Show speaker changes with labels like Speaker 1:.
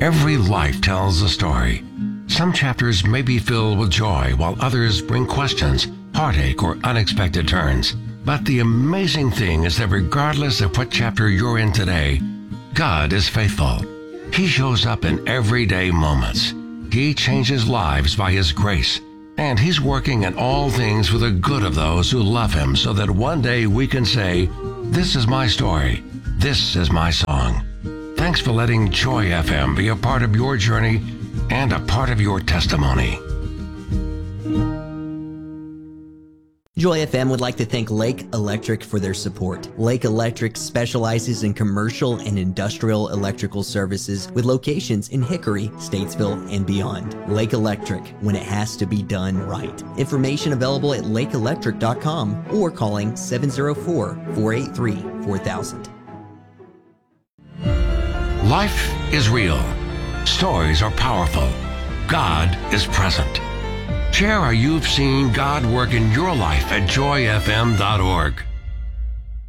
Speaker 1: Every life tells a story. Some chapters may be filled with joy, while others bring questions, heartache, or unexpected turns. But the amazing thing is that regardless of what chapter you're in today, God is faithful. He shows up in everyday moments. He changes lives by His grace, and He's working in all things for the good of those who love Him, so that one day we can say, "This is my story. This is my song." Thanks for letting Joy FM be a part of your journey and a part of your testimony.
Speaker 2: Joy FM would like to thank Lake Electric for their support. Lake Electric specializes in commercial and industrial electrical services with locations in Hickory, Statesville, and beyond. Lake Electric, when it has to be done right. Information available at lakeelectric.com or calling 704-483-4000.
Speaker 1: Life is real. Stories are powerful. God is present. Share how you've seen God work in your life at joyfm.org.